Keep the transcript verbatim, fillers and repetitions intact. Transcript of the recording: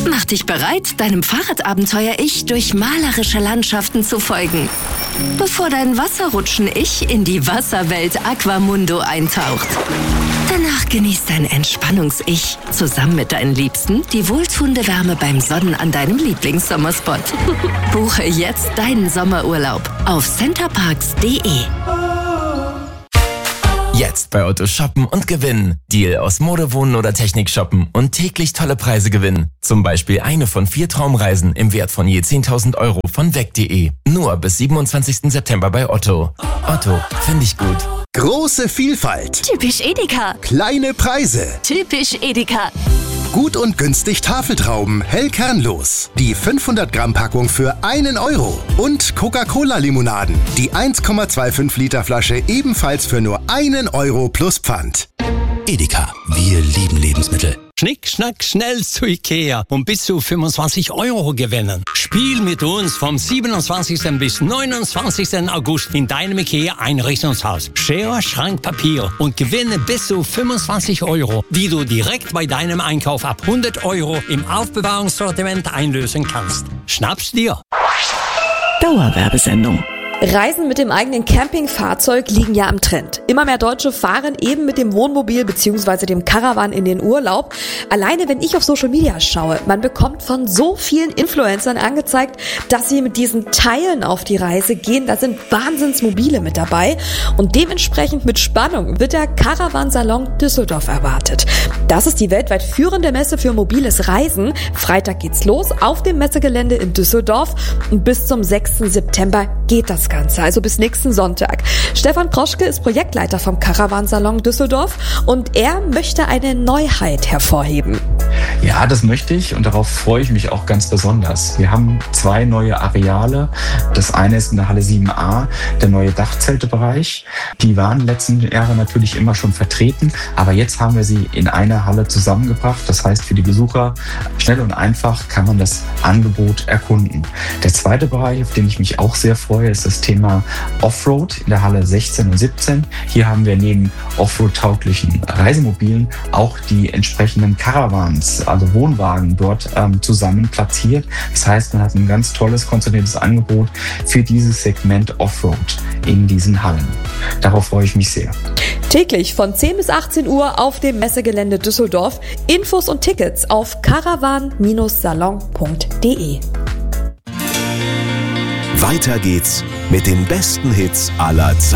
Mach dich bereit, deinem Fahrradabenteuer-Ich durch malerische Landschaften zu folgen, bevor dein Wasserrutschen-Ich in die Wasserwelt Aquamundo eintaucht. Danach genießt dein Entspannungs-Ich zusammen mit deinen Liebsten die wohltuende Wärme beim Sonnen an deinem Lieblingssommerspot. Buche jetzt deinen Sommerurlaub auf centerparks punkt de. Jetzt bei Otto shoppen und gewinnen. Deal aus Mode, Wohnen oder Technik shoppen und täglich tolle Preise gewinnen. Zum Beispiel eine von vier Traumreisen im Wert von je zehntausend Euro von weg punkt de. Nur bis siebenundzwanzigsten September bei Otto. Otto, finde ich gut. Große Vielfalt. Typisch Edeka. Kleine Preise. Typisch Edeka. Gut und günstig Tafeltrauben, hell kernlos. Die fünfhundert Gramm Packung für einen Euro. Und Coca-Cola-Limonaden. Die eins Komma fünfundzwanzig Liter Flasche ebenfalls für nur einen Euro plus Pfand. Edeka, wir lieben Lebensmittel. Schnick, schnack, schnell zu Ikea und bis zu fünfundzwanzig Euro gewinnen. Spiel mit uns vom siebenundzwanzigsten bis neunundzwanzigsten August in deinem Ikea-Einrichtungshaus. Schere, Schrank, Papier und gewinne bis zu fünfundzwanzig Euro, die du direkt bei deinem Einkauf ab hundert Euro im Aufbewahrungssortiment einlösen kannst. Schnapp's dir! Dauerwerbesendung. Reisen mit dem eigenen Campingfahrzeug liegen ja am Trend. Immer mehr Deutsche fahren eben mit dem Wohnmobil bzw. dem Caravan in den Urlaub. Alleine wenn ich auf Social Media schaue, man bekommt von so vielen Influencern angezeigt, dass sie mit diesen Teilen auf die Reise gehen. Da sind Wahnsinnsmobile mit dabei und dementsprechend mit Spannung wird der Caravan-Salon Düsseldorf erwartet. Das ist die weltweit führende Messe für mobiles Reisen. Freitag geht's los auf dem Messegelände in Düsseldorf und bis zum sechsten September geht das Ganze, also bis nächsten Sonntag. Stefan Kroschke ist Projektleiter vom Caravan-Salon Düsseldorf und er möchte eine Neuheit hervorheben. Ja, das möchte ich und darauf freue ich mich auch ganz besonders. Wir haben zwei neue Areale. Das eine ist in der Halle sieben a, der neue Dachzeltebereich. Die waren letzten Jahre natürlich immer schon vertreten, aber jetzt haben wir sie in einer Halle zusammengebracht. Das heißt, für die Besucher schnell und einfach kann man das Angebot erkunden. Der zweite Bereich, auf den ich mich auch sehr freue, ist das Thema Offroad in der Halle sechzehn und siebzehn. Hier haben wir neben Offroad-tauglichen Reisemobilen auch die entsprechenden Caravans, also Wohnwagen dort ähm, zusammen platziert. Das heißt, man hat ein ganz tolles, konzentriertes Angebot für dieses Segment Offroad in diesen Hallen. Darauf freue ich mich sehr. Täglich von zehn bis achtzehn Uhr auf dem Messegelände Düsseldorf. Infos und Tickets auf caravan salon punkt de. Weiter geht's mit den besten Hits aller Zeiten.